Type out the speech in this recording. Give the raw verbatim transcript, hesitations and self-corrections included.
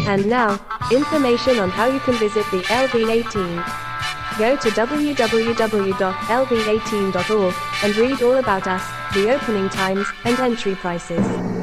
And now, information on how you can visit the L V eighteen. Go to w w w dot l v eighteen dot org and read all about us, the opening times, and entry prices.